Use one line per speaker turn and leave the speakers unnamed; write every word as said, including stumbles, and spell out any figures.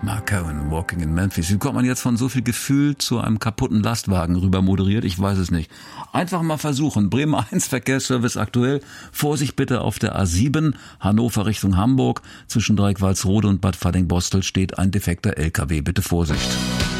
Mark Cohen, Walking in Memphis. Wie kommt man jetzt von so viel Gefühl zu einem kaputten Lastwagen rüber moderiert? Ich weiß es nicht. Einfach mal versuchen. Bremen eins Verkehrsservice aktuell. Vorsicht bitte auf der A sieben, Hannover Richtung Hamburg. Zwischen Dreieck-Walsrode und Bad Falling-Bostel steht ein defekter L K W. Bitte Vorsicht.